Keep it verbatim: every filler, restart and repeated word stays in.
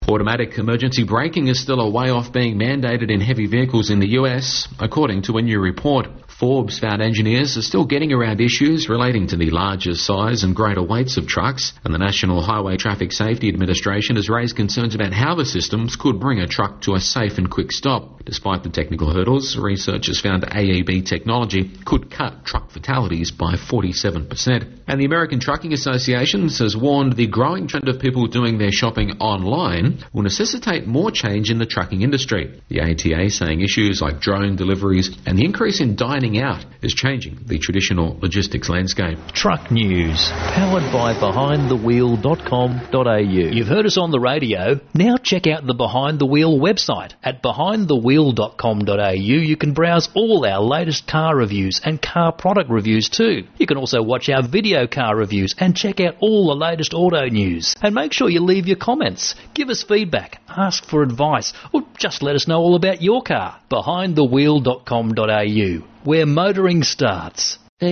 Automatic emergency braking is still a way off being mandated in heavy vehicles in the U S, according to a new report. Forbes found engineers are still getting around issues relating to the larger size and greater weights of trucks, and the National Highway Traffic Safety Administration has raised concerns about how the systems could bring a truck to a safe and quick stop. Despite the technical hurdles, researchers found A E B technology could cut truck fatalities by forty-seven percent. And the American Trucking Association has warned the growing trend of people doing their shopping online will necessitate more change in the trucking industry. The A T A saying issues like drone deliveries and the increase in dining out is changing the traditional logistics landscape. Truck News, powered by behind the wheel dot com dot a u. You've heard us on the radio. Now check out the Behind the Wheel website. At behind the wheel dot com dot a u you can browse all our latest car reviews and car product reviews too. You can also watch our video car reviews and check out all the latest auto news. And make sure you leave your comments, give us feedback, ask for advice, or just let us know all about your car. behind the wheel dot com dot a u, where motoring starts.